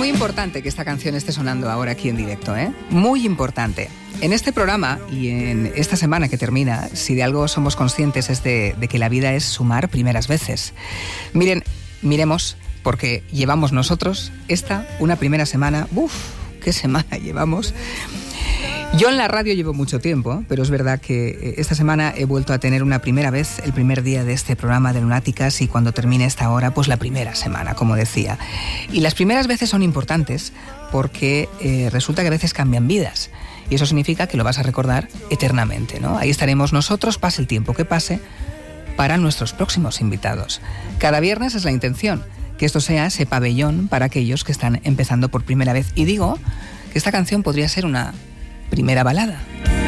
Muy importante que esta canción esté sonando ahora aquí en directo, ¿eh? Muy importante. En este programa y en esta semana que termina, si de algo somos conscientes es de que la vida es sumar primeras veces. Miremos, porque llevamos nosotros una primera semana. ¡Uf! ¿Qué semana llevamos? Yo en la radio llevo mucho tiempo, pero es verdad que esta semana he vuelto a tener una primera vez, el primer día de este programa de Lunáticas, y cuando termine esta hora, pues la primera semana, como decía. Y las primeras veces son importantes porque resulta que a veces cambian vidas, y eso significa que lo vas a recordar eternamente, ¿no? Ahí estaremos nosotros, pase el tiempo que pase, para nuestros próximos invitados. Cada viernes es la intención, que esto sea ese pabellón para aquellos que están empezando por primera vez. Y digo que esta canción podría ser una primera balada.